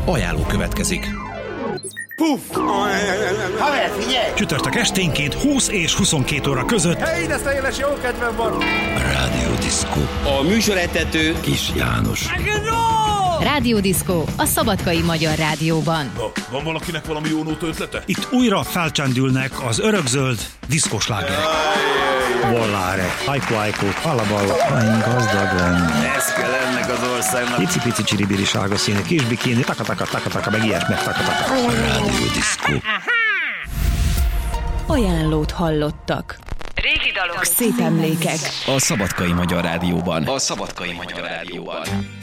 Ajánló következik. Puff! Haver, figyelj! Csütörtök esténként 20 és 22 óra között. Hey, de széles, jó kedvem van! Rádió Diszkó. A műsorvezető Kis János. Rádió Diszkó a Szabadkai Magyar Rádióban. Na, van valakinek valami jó nóta ötlete? Itt újra felcsendülnek az örökzöld diszkoslágerek. Volláre, hajkó, alaballa, annyi gazdag lenni. ez kell ennek az országnak. Pici-pici csiribiri sárga színű, kis bikini, taka-taka, meg ilyesmi, taka-taka. Rádió Diszkó. Ajánlót hallottak. Régi dalok, Szép emlékek. A Szabadkai Magyar Rádióban.